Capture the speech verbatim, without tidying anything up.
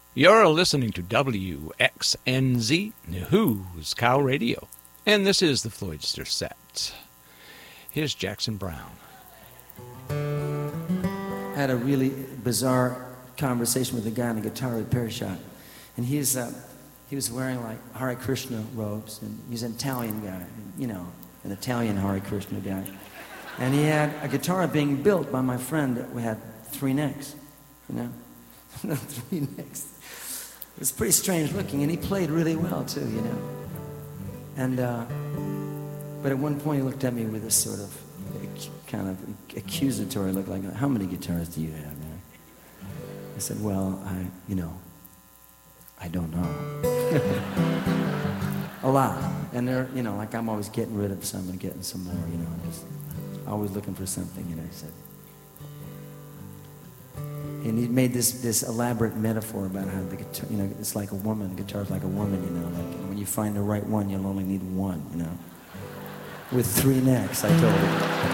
You're listening to W X N Z, Who's Cow Radio, and this is the Floydster Set. Here's Jackson Browne. I had a really bizarre conversation with a guy on a guitar repair shop, and he's uh, he was wearing like Hare Krishna robes, and he's an Italian guy, you know, an Italian Hare Krishna guy, and he had a guitar being built by my friend that we had three necks, you know, three necks. It was pretty strange looking, and he played really well too, you know. And uh, but at one point he looked at me with this sort of kind of accusatory look, like, "How many guitars do you have, man?" I said, "Well, I, you know, I don't know." A lot, and they're, you know, like I'm always getting rid of some and getting some more, you know, just always looking for something. You know, he said. And he made this, this elaborate metaphor about how the guitar, you know, it's like a woman, guitar's like a woman, you know, like when you find the right one, you'll only need one, you know. With three necks, I told him.